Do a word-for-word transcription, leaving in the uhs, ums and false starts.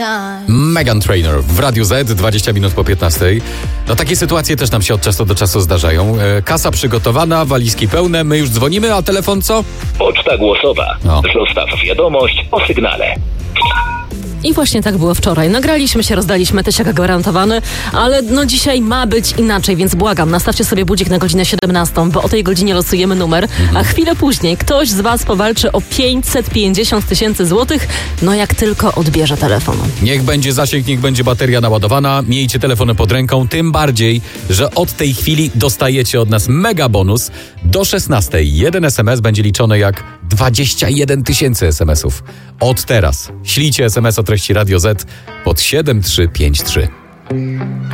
Meghan Trainor w Radiu Z, dwadzieścia minut po piętnastej. No takie sytuacje też nam się od czasu do czasu zdarzają. E, kasa przygotowana, walizki pełne, my już dzwonimy, a telefon co? Poczta głosowa. No. Zostaw wiadomość o sygnale. I właśnie tak było wczoraj. Nagraliśmy się, rozdaliśmy tysiak gwarantowany, ale no dzisiaj ma być inaczej, więc błagam, nastawcie sobie budzik na godzinę siedemnastą, bo o tej godzinie losujemy numer, mhm. a chwilę później ktoś z was powalczy o pięćset pięćdziesiąt tysięcy złotych, no jak tylko odbierze telefon. Niech będzie zasięg, niech będzie bateria naładowana, miejcie telefony pod ręką, tym bardziej, że od tej chwili dostajecie od nas mega bonus. Do szesnastej jeden es em es będzie liczony jak dwadzieścia jeden tysięcy es em esów. Od teraz ślijcie es em es o treści Radio Z pod siedem trzy pięć trzy.